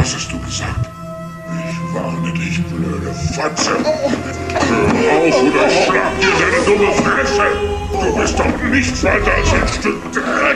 Was hast du gesagt? Ich warne dich, blöde Fotze. Hör auf oder ich schlag dir deine dumme Fresse. Du bist doch nichts weiter als ein Stück Dreck.